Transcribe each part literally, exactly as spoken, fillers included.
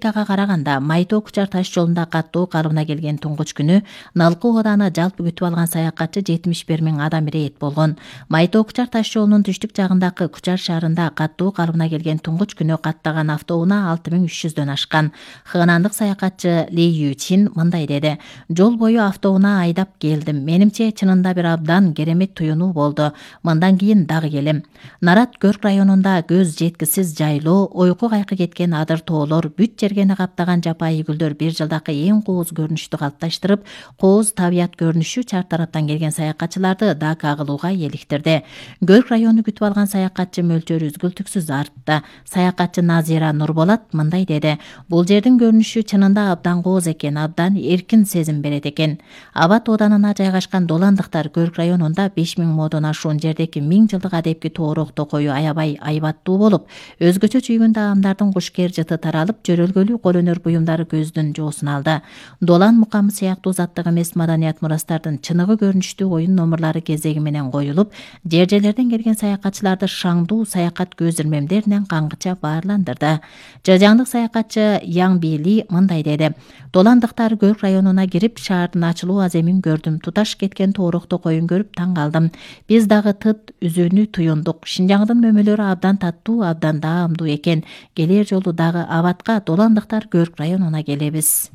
Америкага караганда Майтоо Кучар таш жолунда каттуу калыбына келген туңгуч күнү Налкуу Одааны жалпы күтүп алган саякатчы жетимиш бир миң адам ирээт болгон. Майтоо Кучар таш жолунун түштүк жагындагы Кучар шаарында каттуу калыбына келген туңгуч күнү каттаган автоунаа алты миң үч жүздөн ашкан. Хганандык саякатчы Ли Ючин мындай деди: "Жол бою автоунаа айдап келдим. Менимче чынында бир абдан керемет туюнуу болду. Мындан кийин дагы келем." Нарат Көрк районунда көз жеткисиз жайлоо, ойку кайкы кеткен адыр тоолор, бүт жергени каптаган жапайы гүлдөр бир жылдакы эң кооз көрүнүштү калыпташтырып, кооз табият көрүнүшү чар тараптан келген саякатчыларды Дакка кылууга эликтирди. Көрк району күтүп алган саякатчы мөлчөрү үзгүлтүксүз артты. Саякатчы Назира Нурболат мындай деди: "Бул жердин көрүнүшү чынында абдан кооз экен, абдан эркин сезим берет экен." Абат Оданына жайгашкан Доландыктар Көрк районунда беш миң модон ашуун жердеки миң жылдык адепки тоорок токою аябай айбаттуу болуп, өзгөчө чүйгүн таамдардын кушкер жыты таралып, жөрөлгөлүү кол өнөр буюмдары көздүн жоосун алды. Долан мукамы сыяктуу заттык эмес маданият мурастардын чыныгы көрүнүштүү оюн номурлары кезеги менен коюлуп, жер-жерлерден келген саякатчыларды шаңдуу саякат көз ирмемдеринен каңгыча баарландырды. Жажаңдык саякатчы Яң Били мындай деди: "Доландыктар Көрк районуна кирип, шаардын ачылуу аземин көрдүм. Туташ кеткен тоорок токоюн көрүп таң калдым. Биз дагы тыт үзүүнү туюндук. Шинжаңдын мөмөлөрү абдан таттуу, абдан даамдуу экен. Келер жолу дагы Абатка, Доландыктар Көрк районуна келебиз."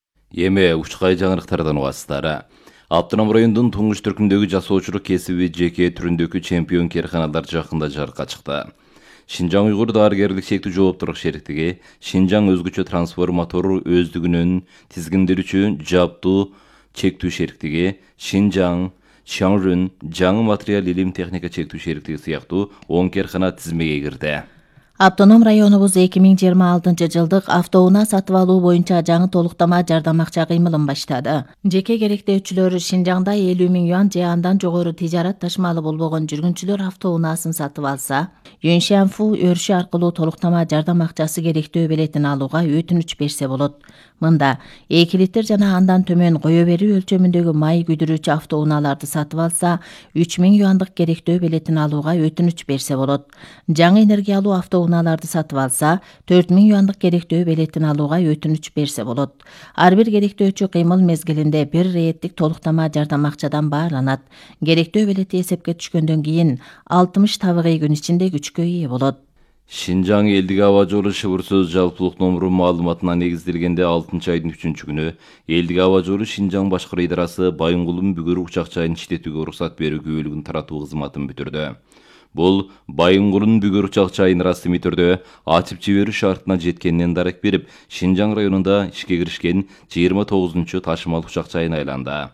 Эми учкай жаңырыктардан угасыздар. Автоном райондун туңгуч түркүмдөгү жасоочулук кесиби жеке түрүндөгү чемпион керканалар жакында жарыкка чыкты. Шинжаң уйгур дарыгерлик шектүү жооптуулук шериктиги Шинжаң өзгөчө трансформатор өздүгүнүн тизгиндирүүчү жаптуу чектүү шериктиги Шинжаң Шаңрүн жаңы материал илим техника чектүү шериктиги сыяктуу он керкана тизмеге кирди. Автоном районубуз эки миң жыйырма алтынчы жылдык автоунаа сатып алуу боюнча жаңы толуктама жардам акча кыймылын баштады. Жеке керектөөчүлөр Шинжаңда элүү миң юан же андан жогору тижарат ташмалы болбогон жүргүнчүлөр автоунаасын сатып алса, Юншанфу өрүшү аркылуу толуктама жардам акчасы керектөө билетин алууга өтүнүч берсе болот. Мында эки литр жана андан төмөн кое берүү өлчөмүндөгү май күйдүрүүчү автоунааларды сатып алса, үч миң юандык керектөө билетин алууга өтүнүч берсе болот. Жаңы энергиялуу автоунааларды сатып алса, төрт миң юандык керектөө билетин алууга өтүнүч берсе болот. Ар бир керектөөчү кыймыл мезгилинде бир реттик толуктама жардам акчадан баарланат. Керектөө билети эсепке түшкөндөн кийин алтымыш табигый күн ичинде күчкө ээ болот. Шинжаң элдик аба жолу шыбыр-сөз жалпылык номуру маалыматына негизделгенде алтынчы айдын үчүнчү күнү элдик аба жолу Шинжаң башкаруу идарасы Байынгулун бүгүр учак жайын иштетүүгө уруксат берүү күбөлүгүн таратуу кызматын бүтүрдү. Бул Байынгулун бүгүр учак жайын расмий түрдө ачып жиберүү шартына жеткенинен дарек берип, Шинжаң районунда ишке киришкен жыйырма тогузунчу ташымал учак жайына айланды.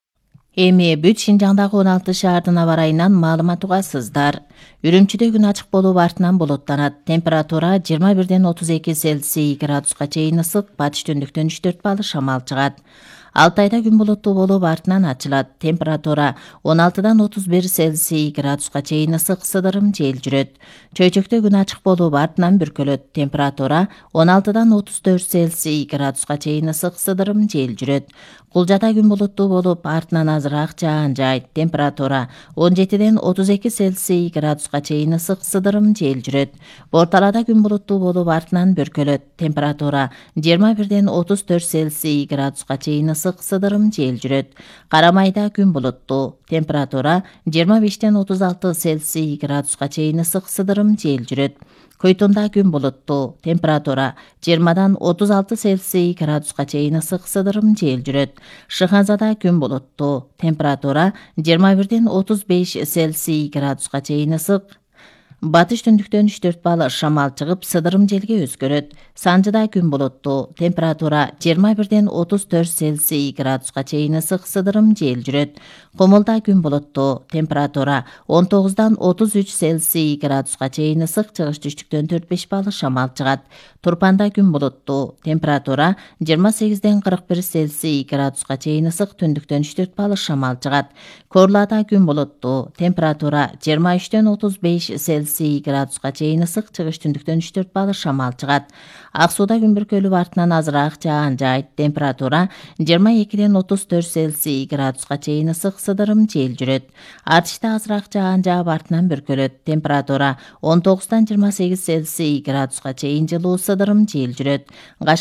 Эми бүт Шинжаңдагы он алты шаардын аба ырайынан маалымат угасыздар. Үрүмчүдө күн ачык болуп артынан булуттанат. Температура жыйырма бирден отуз эки Цельсий градуска чейин ысык, батыш түндүктөн үч төрт балл шамал чыгат. Алтайда күн булуттуу болуп артынан ачылат. Температура он алтыдан отуз бир Цельсий градуска чейин ысык, сыдырым жел жүрөт. Чөйчөктө күн ачык болуп артынан бүркөлөт. Температура он алтыдан отуз төрт Цельсий градуска чейин ысык, сыдырым жел жүрөт. Кулжада күн булуттуу болуп артынан азыраак жаан жайт. Температура он жетиден отуз эки Цельсий градуска чейин ысык, сыдырым жел жүрөт. Борталада күн булуттуу болуп артынан бүркөлөт. Температура жыйырма бирден отуз төрт Цельсий градуска чейин ысык, сыдырым жел жүрөт. Карамайда күн булуттуу. Температура жыйырма бештен отуз алты Цельсий градуска чейин ысык, сыдырым жел жүрөт. Көйтүндө күн булуттуу. Температура жыйырмадан отуз алты Цельсий градуска чейин ысык, сыдырым жел жүрөт. Шыханзада күн булуттуу. Температура жыйырма бирден отуз беш Цельсий градуска чейин ысык. Батыш түндүктөн үч төрт балл шамал чыгып, сыдырым желге өзгөрөт. Санжыда күн булуттуу. Температура жыйырма бирден отуз төрт Цельсий градуска чейин ысык, сыдырым жел жүрөт. Комулда күн булуттуу. Температура он тогуздан отуз үч Цельсий градуска чейин ысык, чыгыш түштүктөн төрт беш балл шамал чыгат. Турпанда күн булуттуу. Температура жыйырма сегизден кырк бир Цельсий градуска чейин ысык, түндүктөн үч төрт балл шамал чыгат. Корлада күн булуттуу. Температура жыйырма үчтөн отуз беш Цельсий градуска чейин ысык, чыгыш түндүктөн үч төрт балл шамал чыгат. Ак сууда күн бүркөлүп артынан азыраак жаан жайт. Температура жыйырма экиден отуз төрт Цельсий градуска чейин ысык, сыдырым жел жүрөт. Артышта азыраак жаан жаап артынан бүркөлөт. Температура он тогуздан жыйырма сегиз Цельсий градуска чейин жылуу, сыдырым жел жүрөт.